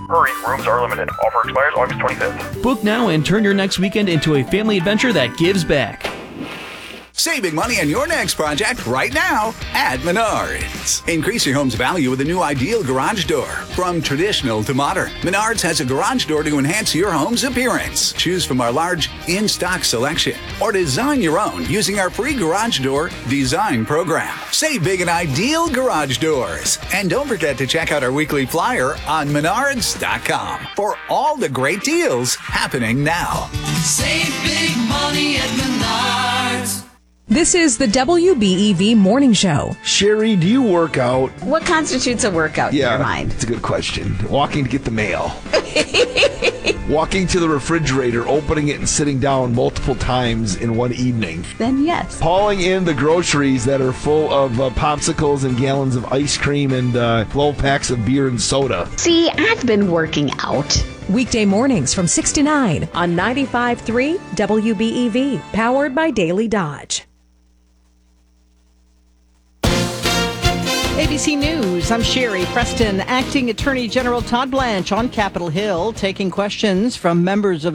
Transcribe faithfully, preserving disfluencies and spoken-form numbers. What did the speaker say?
Hurry, rooms are limited. Offer expires August twenty-fifth. Book now and turn your next weekend into a family adventure that gives back. Saving money on your next project right now at Menards. Increase your home's value with a new Ideal garage door. From traditional to modern, Menards has a garage door to enhance your home's appearance. Choose from our large in-stock selection or design your own using our free garage door design program. Save big at Ideal garage doors. And don't forget to check out our weekly flyer on menards dot com for all the great deals happening now. Save big money at Menards. This is the W B E V Morning Show. Sherry, do you work out? What constitutes a workout yeah, in your mind? It's a good question. Walking to get the mail. Walking to the refrigerator, opening it and sitting down multiple times in one evening. Then yes. Hauling in the groceries that are full of uh, popsicles and gallons of ice cream and uh, twelve packs of beer and soda. See, I've been working out. Weekday mornings from six to nine on ninety-five point three W B E V, powered by Daily Dodge. A B C News, I'm Sherry Preston. Acting Attorney General Todd Blanche on Capitol Hill taking questions from members of